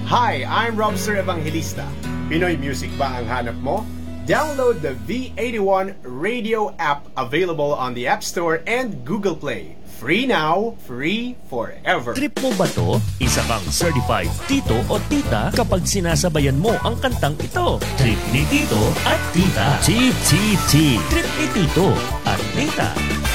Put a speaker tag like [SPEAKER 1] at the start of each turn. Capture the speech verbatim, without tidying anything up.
[SPEAKER 1] Hi, I'm Robster Evangelista. Pinoy music ba ang hanap mo? Download the V eighty-one Radio app available on the App Store and Google Play. Free now, free forever.
[SPEAKER 2] Trip mo ba to? Isa kang certified tito o tita kapag sinasabayan mo ang kantang ito. Trip ni tito at tita. Chip, chip, chip. Trip ni tito at tita.